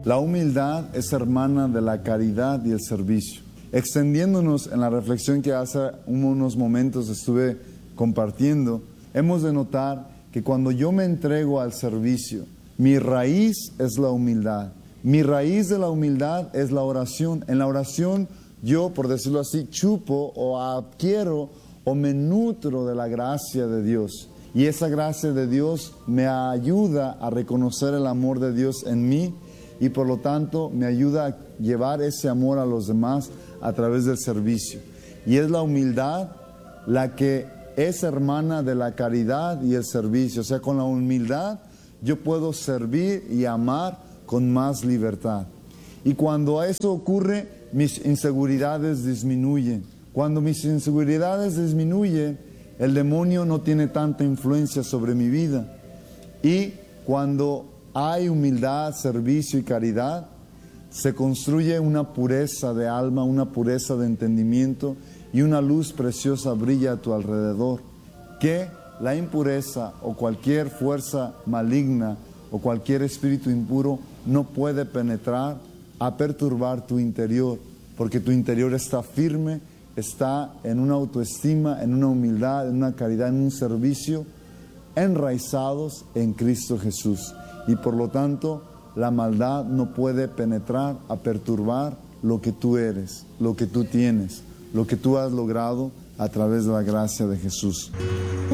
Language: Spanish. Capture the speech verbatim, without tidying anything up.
La humildad es hermana de la caridad y el servicio. Extendiéndonos en la reflexión que hace unos momentos estuve compartiendo, hemos de notar que cuando yo me entrego al servicio, mi raíz es la humildad. Mi raíz de la humildad es la oración. En la oración yo, por decirlo así, chupo o adquiero o me nutro de la gracia de Dios. Y esa gracia de Dios me ayuda a reconocer el amor de Dios en mí y por lo tanto me ayuda a llevar ese amor a los demás a través del servicio. Y es la humildad la que es hermana de la caridad y el servicio. O sea, con la humildad yo puedo servir y amar con más libertad. Y cuando eso ocurre, mis inseguridades disminuyen. Cuando mis inseguridades disminuyen, el demonio no tiene tanta influencia sobre mi vida. Y cuando hay humildad, servicio y caridad, se construye una pureza de alma, una pureza de entendimiento y una luz preciosa brilla a tu alrededor, que la impureza o cualquier fuerza maligna o cualquier espíritu impuro no puede penetrar a perturbar tu interior, porque tu interior está firme, está en una autoestima, en una humildad, en una caridad, en un servicio, enraizados en Cristo Jesús. Y por lo tanto, la maldad no puede penetrar a perturbar lo que tú eres, lo que tú tienes, lo que tú has logrado a través de la gracia de Jesús.